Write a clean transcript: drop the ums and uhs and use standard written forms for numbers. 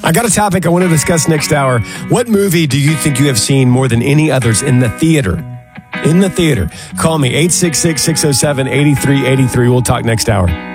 I got a topic I want to discuss next hour. What movie do you think you have seen more than any others in the theater? In the theater. Call me, 866-607-8383. We'll talk next hour.